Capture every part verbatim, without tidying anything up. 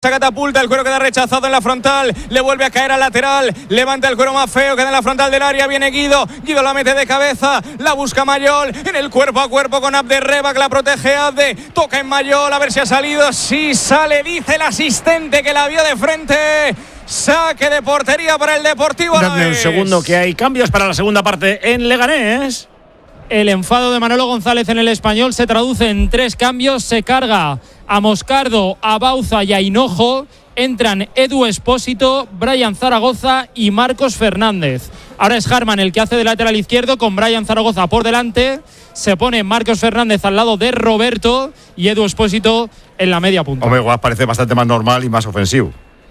esta catapulta, el cuero queda rechazado en la frontal, le vuelve a caer al lateral, levanta el cuero más feo, queda en la frontal del área, viene Guido, Guido la mete de cabeza, la busca Mayol, en el cuerpo a cuerpo con Abde Rebak, la protege Abde, toca en Mayol, a ver si ha salido, sí sale, dice el asistente que la vio de frente. Saque de portería para el Deportivo Alavés. Dame un segundo, que hay cambios para la segunda parte en Leganés. El enfado de Manolo González en el Español se traduce en tres cambios. Se carga a Moscardo, a Bauza y a Hinojo. Entran Edu Espósito, Brian Zaragoza y Marcos Fernández. Ahora es Harman el que hace de lateral izquierdo con Brian Zaragoza por delante. Se pone Marcos Fernández al lado de Roberto y Edu Espósito en la media punta. Hombre, igual parece bastante más normal y más ofensivo.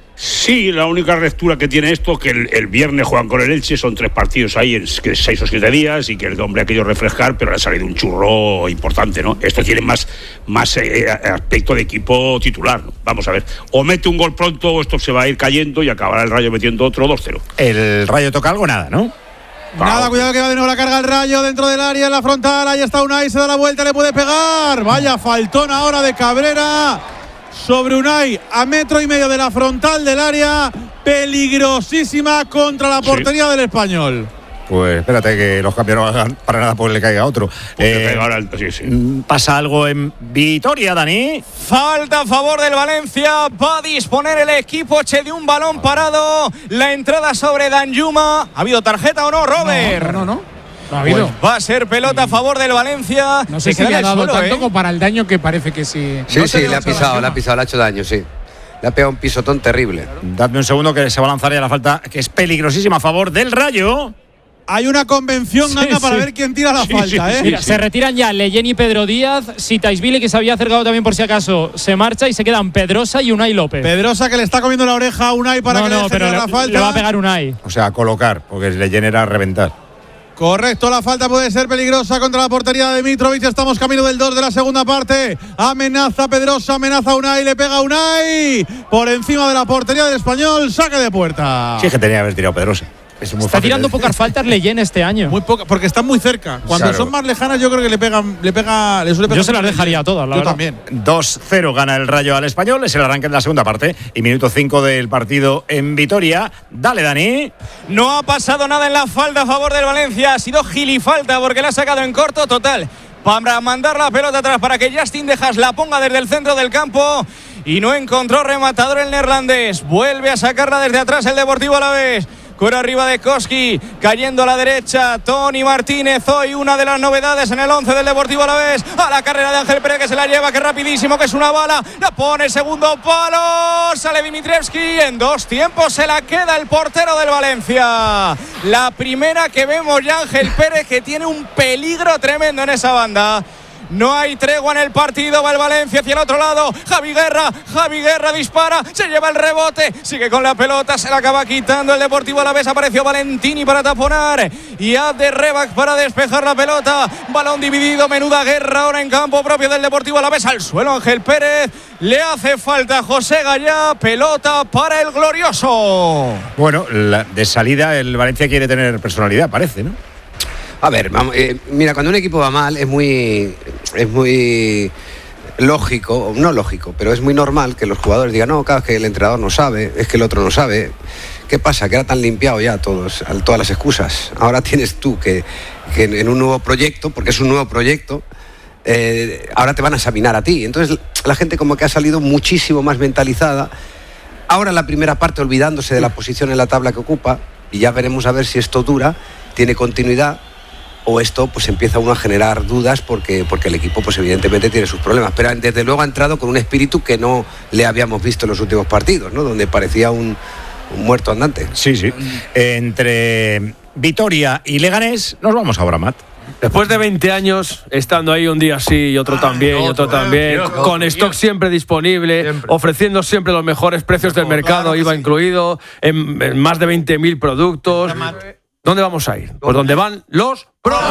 Sí, la única lectura que tiene esto que el, el viernes juegan con el Elche, son tres partidos ahí en seis o siete días y que el hombre ha querido refrescar, pero le ha salido un churro importante, ¿no? Esto tiene más, más eh, aspecto de equipo titular, ¿no? Vamos a ver, o mete un gol pronto o esto se va a ir cayendo y acabará el Rayo metiendo otro dos cero. ¿El Rayo toca algo? Nada, ¿no? Nada, cuidado que va de nuevo la carga el Rayo dentro del área, en la frontal, ahí está Unai, se da la vuelta, le puede pegar, vaya faltón ahora de Cabrera sobre Unai, a metro y medio de la frontal del área, peligrosísima contra la portería sí. del Español. Pues espérate que los cambios no hagan para nada porque le caiga otro. Eh, ahora, sí, sí. ¿Pasa algo en Vitoria, Dani? Falta a favor del Valencia. Va a disponer el equipo Che de un balón parado. La entrada sobre Danjuma. ¿Ha habido tarjeta o no, Robert? No, no, no. no. No ha pues va a ser pelota a favor del Valencia. No sé si le ha dado suelo, tanto ¿eh? como para el daño que parece que sí. Sí, no sí, le ha pisado, le ha pisado, le ha hecho daño, sí. Le ha pegado un pisotón terrible. Dadme un segundo que se va a lanzar ya la falta, que es peligrosísima a favor del Rayo. Hay una convención, sí, Ana, sí. para ver quién tira la sí, falta, sí, ¿eh? Mira, se retiran ya Leyen y Pedro Díaz. Sitaisvili, que se había acercado también por si acaso, se marcha y se quedan Pedrosa y Unai López. Pedrosa que le está comiendo la oreja a Unai para no, que no, le deje pero la le, falta. Le va a pegar Unai. O sea, a colocar, porque Leyen era a reventar. Correcto, la falta puede ser peligrosa contra la portería de Mitrovic. Estamos camino del dos de la segunda parte. Amenaza Pedrosa, amenaza Unai, le pega Unai por encima de la portería del Español. Saque de puerta. Sí, es que tenía que haber tirado Pedrosa. Es muy está tirando pocas faltas Leyen este año. Muy poca, porque están muy cerca. Cuando claro. son más lejanas, yo creo que le pegan, le pega, le suele pegar. Yo se las dejaría a todas, la yo verdad. también. dos cero gana el Rayo al Español, es el arranque de la segunda parte y minuto cinco del partido en Vitoria. Dale, Dani. No ha pasado nada en la falta a favor del Valencia, ha sido gilifalta porque la ha sacado en corto total. Para mandar la pelota atrás para que Justin Dejas la ponga desde el centro del campo y no encontró rematador el neerlandés. Vuelve a sacarla desde atrás el Deportivo Alavés. Cuero arriba de Koski, cayendo a la derecha Tony Martínez, hoy una de las novedades en el once del Deportivo Alavés, a la carrera de Ángel Pérez que se la lleva, que rapidísimo, que es una bala, la pone segundo palo, sale Dimitrievski, en dos tiempos se la queda el portero del Valencia. La primera que vemos ya Ángel Pérez, que tiene un peligro tremendo en esa banda. No hay tregua en el partido, va el Valencia hacia el otro lado, Javi Guerra, Javi Guerra dispara, se lleva el rebote, sigue con la pelota, se la acaba quitando el Deportivo Alavés, apareció Valentini para taponar y Abde Rebak para despejar la pelota, balón dividido, menuda guerra ahora en campo propio del Deportivo Alavés, al suelo Ángel Pérez, le hace falta a José Gallá, pelota para el glorioso. Bueno, la, de salida el Valencia quiere tener personalidad, parece, ¿no? A ver, vamos, eh, mira, cuando un equipo va mal es muy, es muy lógico, no lógico, pero es muy normal que los jugadores digan, no, claro, es que el entrenador no sabe, es que el otro no sabe. ¿Qué pasa? Que ahora te han limpiado ya todos, todas las excusas. Ahora tienes tú que, que en un nuevo proyecto, porque es un nuevo proyecto, eh, ahora te van a examinar a ti. Entonces la gente como que ha salido muchísimo más mentalizada. Ahora la primera parte olvidándose de la posición en la tabla que ocupa, y ya veremos a ver si esto dura, tiene continuidad, o esto pues empieza uno a generar dudas porque, porque el equipo pues evidentemente tiene sus problemas, pero desde luego ha entrado con un espíritu que no le habíamos visto en los últimos partidos, ¿no? Donde parecía un, un muerto andante. Sí, sí. Entre Vitoria y Leganés nos vamos ahora, Matt. Después de veinte años, estando ahí un día sí y otro también, y otro también, con stock siempre disponible, siempre. ofreciendo siempre los mejores precios del mercado, I V A incluido, en, en más de veinte mil productos. ¿Dónde vamos a ir? Pues donde van los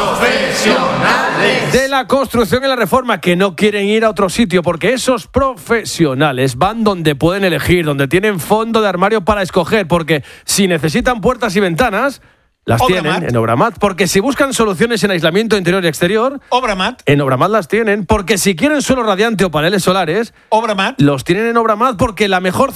profesionales de la construcción y la reforma, que no quieren ir a otro sitio, porque esos profesionales van donde pueden elegir, donde tienen fondo de armario para escoger, porque si necesitan puertas y ventanas, las Obramat. tienen en Obramat, porque si buscan soluciones en aislamiento interior y exterior, Obramat. En Obramat las tienen, porque si quieren suelo radiante o paneles solares, Obramat. los tienen en Obramat, porque la mejor